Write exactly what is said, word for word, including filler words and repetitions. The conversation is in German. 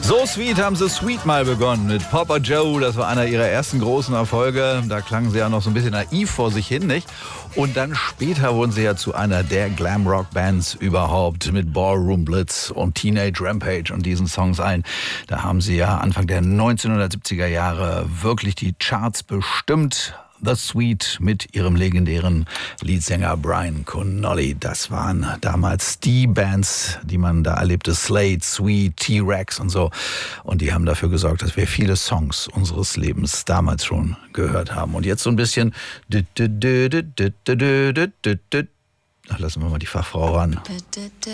So Sweet haben sie Sweet mal begonnen mit Papa Joe. Das war einer ihrer ersten großen Erfolge. Da klangen sie ja noch so ein bisschen naiv vor sich hin, nicht? Und dann später wurden sie ja zu einer der Glam-Rock-Bands überhaupt mit Ballroom Blitz und Teenage Rampage und diesen Songs ein. Da haben sie ja Anfang der neunzehnhundertsiebziger Jahre wirklich die Charts bestimmt. The Sweet mit ihrem legendären Leadsänger Brian Connolly. Das waren damals die Bands, die man da erlebte. Slade, Sweet, T-Rex und so. Und die haben dafür gesorgt, dass wir viele Songs unseres Lebens damals schon gehört haben. Und jetzt so ein bisschen... Ach, lassen wir mal die Fachfrau ran.